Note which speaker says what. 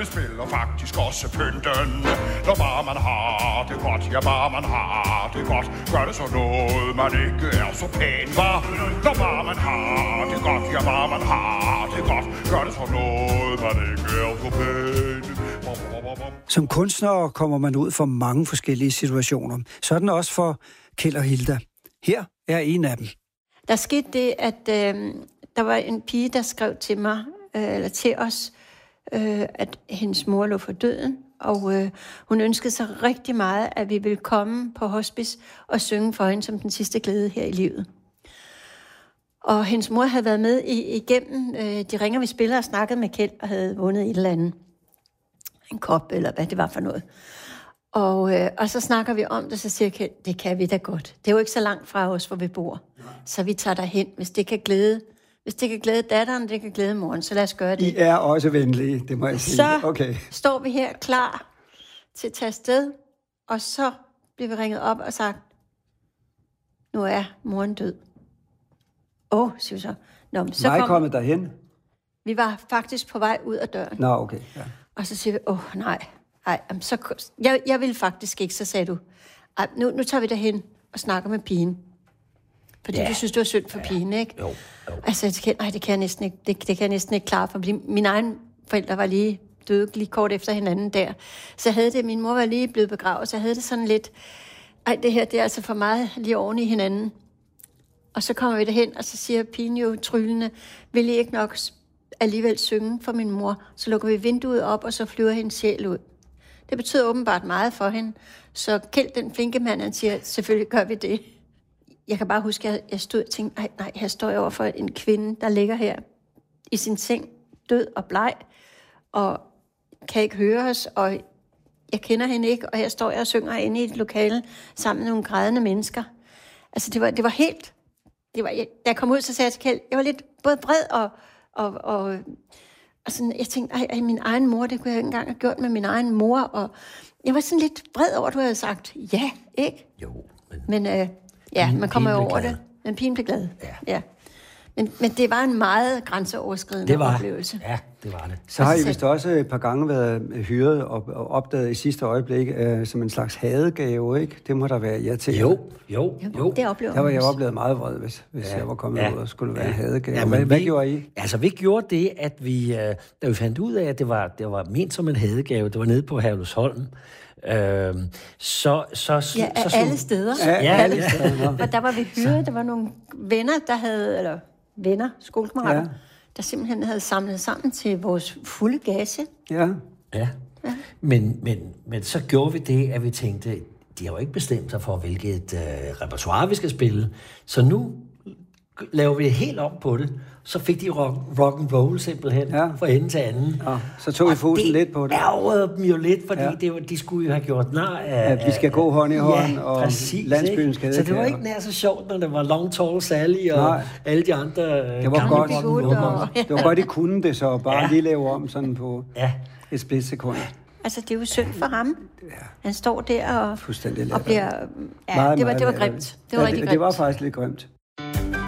Speaker 1: det spiller faktisk også pynten. Når bare man har det godt, ja bare man har det godt, gør det så noget, man ikke er så pæn, var. Når bare man har det godt, ja bare man har det godt, gør det så noget, man ikke er så pæn.
Speaker 2: Som kunstner kommer man ud for mange forskellige situationer. Sådan også for Kjeld og Hilda. Her er en af dem.
Speaker 3: Der skete det, at der var en pige, der skrev til mig, eller til os, at hendes mor lå for døden, og hun ønskede sig rigtig meget, at vi ville komme på hospice og synge for hende som den sidste glæde her i livet. Og hendes mor havde været med igennem de ringer, vi spiller, og snakket med Kjeld, og havde vundet et eller andet. En kop, eller hvad det var for noget. Og så snakker vi om det, så siger Kjeld, det kan vi da godt. Det er jo ikke så langt fra os, hvor vi bor. Så vi tager derhen, hvis det kan glæde datteren, det kan glæde moren, så lad os gøre det.
Speaker 2: I er også venlige, det må jeg sige.
Speaker 3: Så
Speaker 2: okay.
Speaker 3: Står vi her klar til at tage afsted, og så bliver vi ringet op og sagt, nu er moren død. Siger vi så. Nå, så
Speaker 2: var I kommet derhen?
Speaker 3: Vi var faktisk på vej ud af døren.
Speaker 2: Nå, okay. Ja.
Speaker 3: Og så siger vi, nej, så, jeg vil faktisk ikke, så sagde du, nu tager vi derhen og snakker med pigen. Fordi du synes, det var synd for pigen, ikke?
Speaker 4: Jo.
Speaker 3: Altså, det kan jeg næsten ikke klare, for mine egne forældre var lige døde lige kort efter hinanden der. Så havde det, min mor var lige blevet begravet, så havde det sådan lidt, det her, det er altså for meget lige oven i hinanden. Og så kommer vi derhen, og så siger pigen jo tryllende, vil I ikke nok alligevel synge for min mor? Så lukker vi vinduet op, og så flyver hendes sjæl ud. Det betyder åbenbart meget for hende. Så Kjeld, den flinke mand, han siger, selvfølgelig gør vi det. Jeg kan bare huske, at jeg stod og tænkte, nej, her står jeg over for en kvinde, der ligger her i sin seng, død og bleg, og kan ikke høre os, og jeg kender hende ikke, og her står jeg og synger inde i et lokale sammen med nogle grædende mennesker. Altså, det var helt... da jeg kom ud, så sagde jeg til Kjeld, jeg var lidt både vred og sådan, jeg tænkte, min egen mor, det kunne jeg ikke engang have gjort med min egen mor, og jeg var sådan lidt vred over, at du havde sagt, ja, ikke?
Speaker 4: Jo.
Speaker 3: Men man kommer jo over det. Men pigen blev glad. Ja. Men det var en meget grænseoverskridende oplevelse.
Speaker 4: Ja, det var det.
Speaker 2: Så har I vist også et par gange været hyret og opdaget i sidste øjeblik som en slags hadegave, ikke? Det må der være ja til.
Speaker 4: Jo.
Speaker 3: Det oplever
Speaker 2: der var jeg oplevet meget vred, hvis jeg var kommet ud og skulle være en hadegave. Ja, hvad gjorde I?
Speaker 4: Altså, vi gjorde det, at vi, da vi fandt ud af, at det var ment som en hadegave, det var nede på Herlufsholm.
Speaker 3: Alle steder.
Speaker 2: Alle steder.
Speaker 3: Og der var vi hyret, der var nogle venner, skolekammerater, der simpelthen havde samlet sammen til vores fulde gage.
Speaker 2: Ja.
Speaker 4: Men så gjorde vi det, at vi tænkte, de har jo ikke bestemt sig for, hvilket repertoire vi skal spille, så nu laver vi det helt om på det. Så fik de rock and roll simpelthen fra ende til anden.
Speaker 2: Ja, så tog vi foten lidt på det.
Speaker 4: Det ærgerede dem jo lidt, fordi de skulle jo have gjort
Speaker 2: vi skal gå hånd i hånd, og
Speaker 4: præcis,
Speaker 2: landsbyen skal
Speaker 4: så det var ikke nær så sjovt, når det var Long Tall Sally og alle de andre.
Speaker 2: Det var godt. Det var godt, I kunne det så, bare lige lave om sådan på et splitsekund.
Speaker 3: Altså, det er jo synd for ham. Han står der og bliver...
Speaker 2: Meget,
Speaker 3: det var grimt. Det var rigtig grimt.
Speaker 2: Det var faktisk lidt grimt.